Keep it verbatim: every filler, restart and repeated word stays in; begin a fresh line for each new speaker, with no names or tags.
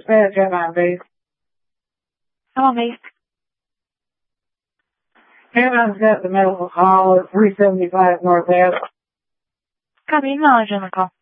dispatch at nine base.
Come on, base.
Canine's got the medical call at three seventy-five North Ave.
Copy, acknowledge on the call.